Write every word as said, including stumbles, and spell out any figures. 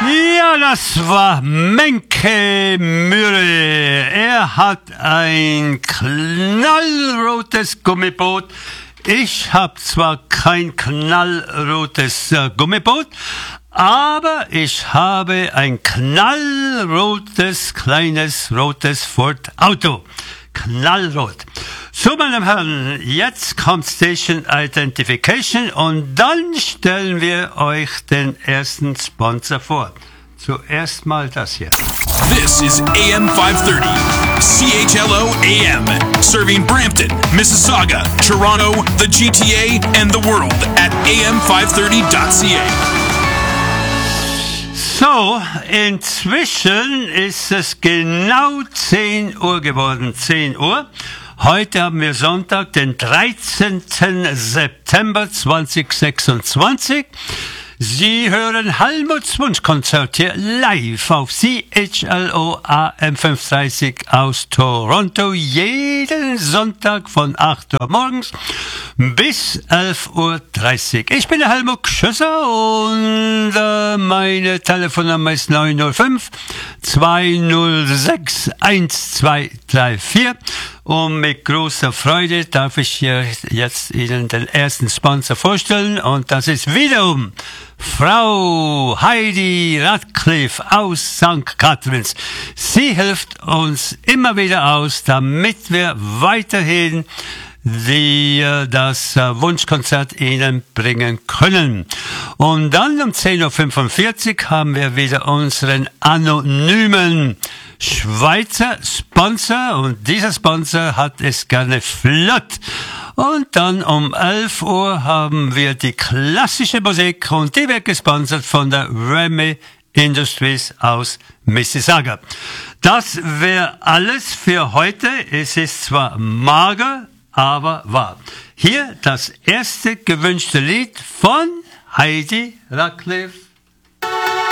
Ja, das war Menke Müller. Er hat ein knallrotes Gummiboot. Ich habe zwar kein knallrotes äh, Gummiboot, aber ich habe ein knallrotes, kleines, rotes Ford Auto. Knallrot. So, meine Herren, jetzt kommt Station Identification und dann stellen wir euch den ersten Sponsor vor. Zuerst mal das hier. This is A M five thirty, C H L O A M, serving Brampton, Mississauga, Toronto, the G T A, and the world at A M five thirty dot C A. So, inzwischen ist es genau zehn Uhr geworden, zehn Uhr. Heute haben wir Sonntag, den dreizehnten September zweitausendsechsundzwanzig. Sie hören Helmuts Wunschkonzert hier live auf C H L O A M fünfhundertdreißig aus Toronto, jeden Sonntag von acht Uhr morgens bis elf Uhr dreißig. Ich bin der Helmut Schösser und äh, meine Telefonnummer ist neun null fünf, zwei null sechs, eins zwei drei vier. Und mit großer Freude darf ich hier jetzt Ihnen den ersten Sponsor vorstellen. Und das ist wiederum Frau Heidi Radcliffe aus Sankt Catharines. Sie hilft uns immer wieder aus, damit wir weiterhin die das Wunschkonzert Ihnen bringen können. Und dann um zehn Uhr fünfundvierzig haben wir wieder unseren anonymen Schweizer Sponsor und dieser Sponsor hat es gerne flott. Und dann um elf Uhr haben wir die klassische Musik und die wird gesponsert von der Remy Industries aus Mississauga. Das wäre alles für heute. Es ist zwar mager, aber wahr. Hier das erste gewünschte Lied von Heidi Radcliffe.